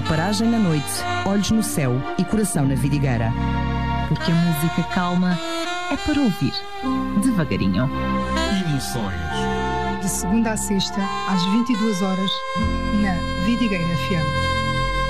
uma paragem na noite, olhos no céu e coração na vidigueira. Porque a música calma é para ouvir devagarinho. Emoções. De segunda a sexta, às 22 horas, na Vidigueira FM.